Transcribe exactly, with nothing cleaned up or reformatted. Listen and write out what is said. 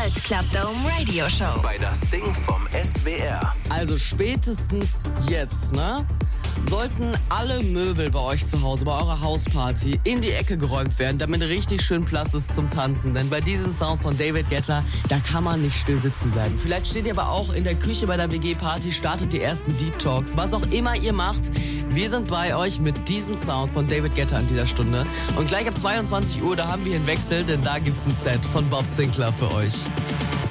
Gold Club Dome Radio Show. Bei das Ding vom S W R. Also spätestens jetzt, ne? Sollten alle Möbel bei euch zu Hause, bei eurer Hausparty in die Ecke geräumt werden, damit richtig schön Platz ist zum Tanzen. Denn bei diesem Sound von David Guetta, da kann man nicht still sitzen bleiben. Vielleicht steht ihr aber auch in der Küche bei der W G-Party, startet die ersten Deep Talks, was auch immer ihr macht. Wir sind bei euch mit diesem Sound von David Guetta in dieser Stunde. Und gleich ab zweiundzwanzig Uhr, da haben wir einen Wechsel, denn da gibt's ein Set von Bob Sinclar für euch.